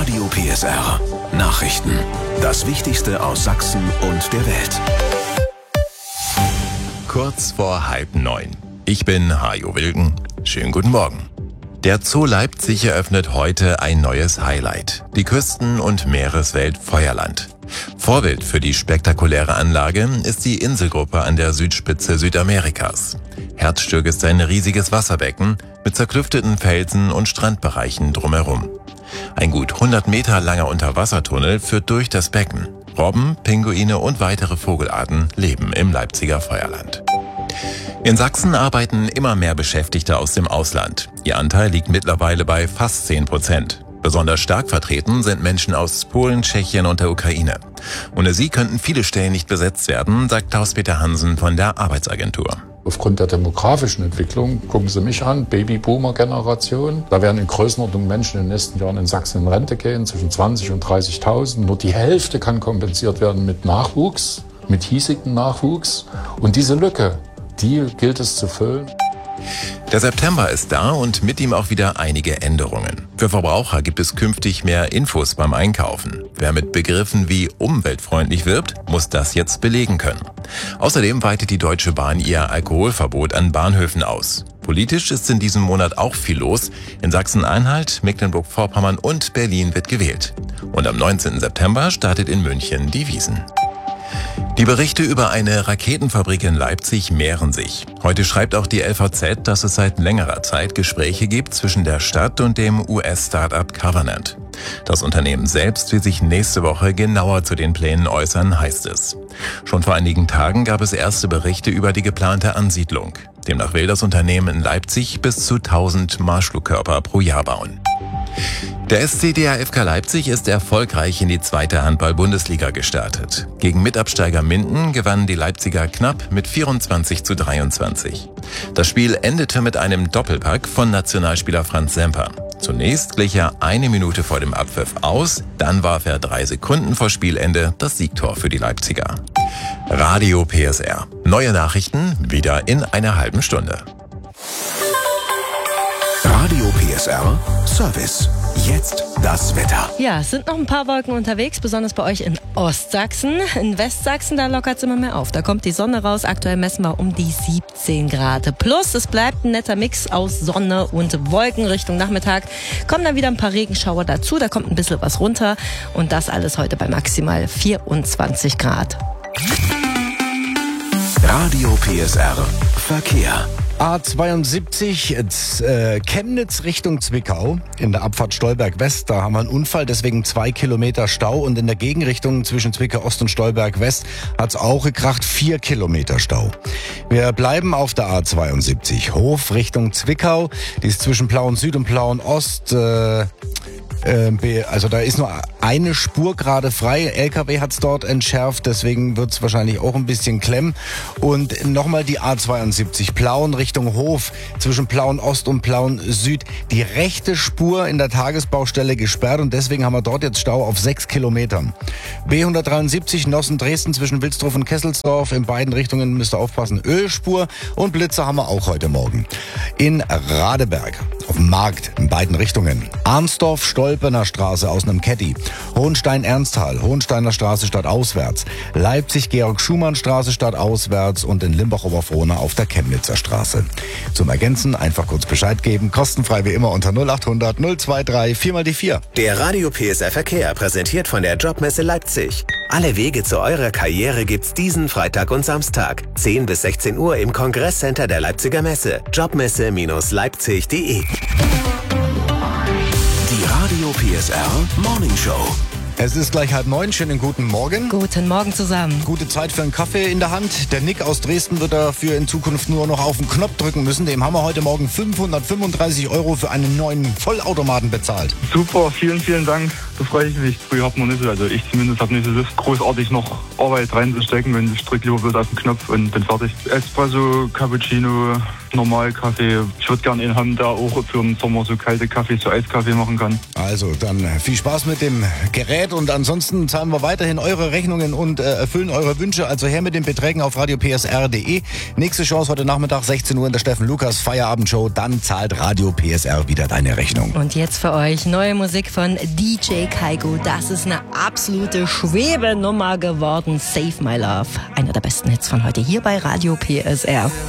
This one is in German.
Radio PSR Nachrichten. Das Wichtigste aus Sachsen und der Welt. Kurz vor 8:30. Ich bin Hajo Wilken. Schönen guten Morgen. Der Zoo Leipzig eröffnet heute ein neues Highlight. Die Küsten- und Meereswelt Feuerland. Vorbild für die spektakuläre Anlage ist die Inselgruppe an der Südspitze Südamerikas. Herzstück ist ein riesiges Wasserbecken mit zerklüfteten Felsen und Strandbereichen drumherum. Ein gut 100 Meter langer Unterwassertunnel führt durch das Becken. Robben, Pinguine und weitere Vogelarten leben im Leipziger Feuerland. In Sachsen arbeiten immer mehr Beschäftigte aus dem Ausland. Ihr Anteil liegt mittlerweile bei fast 10%. Besonders stark vertreten sind Menschen aus Polen, Tschechien und der Ukraine. Ohne sie könnten viele Stellen nicht besetzt werden, sagt Klaus-Peter Hansen von der Arbeitsagentur. Aufgrund der demografischen Entwicklung, gucken Sie mich an, Babyboomer-Generation. Da werden in Größenordnung Menschen in den nächsten Jahren in Sachsen in Rente gehen, zwischen 20.000 und 30.000. Nur die Hälfte kann kompensiert werden mit Nachwuchs, mit hiesigem Nachwuchs. Und diese Lücke, die gilt es zu füllen. Der September ist da und mit ihm auch wieder einige Änderungen. Für Verbraucher gibt es künftig mehr Infos beim Einkaufen. Wer mit Begriffen wie umweltfreundlich wirbt, muss das jetzt belegen können. Außerdem weitet die Deutsche Bahn ihr Alkoholverbot an Bahnhöfen aus. Politisch ist in diesem Monat auch viel los. In Sachsen-Anhalt, Mecklenburg-Vorpommern und Berlin wird gewählt. Und am 19. September startet in München die Wiesn. Die Berichte über eine Raketenfabrik in Leipzig mehren sich. Heute schreibt auch die LVZ, dass es seit längerer Zeit Gespräche gibt zwischen der Stadt und dem US-Startup Covenant. Das Unternehmen selbst will sich nächste Woche genauer zu den Plänen äußern, heißt es. Schon vor einigen Tagen gab es erste Berichte über die geplante Ansiedlung. Demnach will das Unternehmen in Leipzig bis zu 1000 Marschflugkörper pro Jahr bauen. Der SC DAFK Leipzig ist erfolgreich in die zweite Handball-Bundesliga gestartet. Gegen Mitabsteiger Minden gewannen die Leipziger knapp mit 24:23. Das Spiel endete mit einem Doppelpack von Nationalspieler Franz Semper. Zunächst glich er 1 Minute vor dem Abpfiff aus, dann warf er 3 Sekunden vor Spielende das Siegtor für die Leipziger. Radio PSR. Neue Nachrichten wieder in einer halben Stunde. Radio PSR Service. Jetzt das Wetter. Ja, es sind noch ein paar Wolken unterwegs, besonders bei euch in Ostsachsen. In Westsachsen, da lockert es immer mehr auf. Da kommt die Sonne raus. Aktuell messen wir um die 17 Grad. Plus, es bleibt ein netter Mix aus Sonne und Wolken Richtung Nachmittag. Kommen dann wieder ein paar Regenschauer dazu. Da kommt ein bisschen was runter. Und das alles heute bei maximal 24 Grad. Radio PSR Verkehr. A72 Chemnitz Richtung Zwickau in der Abfahrt Stolberg West. Da haben wir einen Unfall, deswegen 2 Kilometer Stau. Und in der Gegenrichtung zwischen Zwickau Ost und Stolberg West hat es auch gekracht, 4 Kilometer Stau. Wir bleiben auf der A72 Hof Richtung Zwickau. Die ist zwischen Plauen Süd und Plauen Ost. Also da ist nur eine Spur gerade frei. LKW hat's dort entschärft, deswegen wird's wahrscheinlich auch ein bisschen klemmen. Und nochmal die A72 Plauen Richtung Hof zwischen Plauen Ost und Plauen Süd. Die rechte Spur in der Tagesbaustelle gesperrt und deswegen haben wir dort jetzt Stau auf 6 Kilometern. B173 Nossen-Dresden zwischen Wilsdruff und Kesselsdorf. In beiden Richtungen müsst ihr aufpassen. Ölspur und Blitzer haben wir auch heute Morgen. In Radeberg auf dem Markt in beiden Richtungen. Arnsdorf, Stolpener Straße aus einem Caddy. Hohenstein-Ernsthal, Hohensteiner Straße stadtauswärts. Leipzig-Georg-Schumann-Straße stadtauswärts und in Limbach-Oberfrohna auf der Chemnitzer Straße. Zum Ergänzen einfach kurz Bescheid geben. Kostenfrei wie immer unter 0800 023 4x4. Der Radio PSR Verkehr präsentiert von der Jobmesse Leipzig. Alle Wege zu eurer Karriere gibt's diesen Freitag und Samstag. 10 bis 16 Uhr im Kongresscenter der Leipziger Messe. Jobmesse-leipzig.de. Die Radio PSR Morning Show. Es ist gleich 8:30. Schönen guten Morgen. Guten Morgen zusammen. Gute Zeit für einen Kaffee in der Hand. Der Nick aus Dresden wird dafür in Zukunft nur noch auf den Knopf drücken müssen. Dem haben wir heute Morgen 535 € für einen neuen Vollautomaten bezahlt. Super, vielen, vielen Dank. Da freue ich mich. Früher hat man nicht so, also ich zumindest habe nicht so Lust, großartig noch Arbeit reinzustecken. Wenn ich drücke lieber bloß auf den Knopf und bin fertig. Espresso, Cappuccino, Normalkaffee. Ich würde gerne einen haben, der auch für den Sommer so kalte Kaffee, so Eiskaffee machen kann. Also dann viel Spaß mit dem Gerät und ansonsten zahlen wir weiterhin eure Rechnungen und erfüllen eure Wünsche. Also her mit den Beträgen auf radiopsr.de. Nächste Chance heute Nachmittag 16 Uhr in der Steffen Lukas Feierabendshow. Dann zahlt Radio PSR wieder deine Rechnung. Und jetzt für euch neue Musik von DJ Kygo. Das ist eine absolute Schwebenummer geworden. Save My Love. Einer der besten Hits von heute hier bei Radio PSR.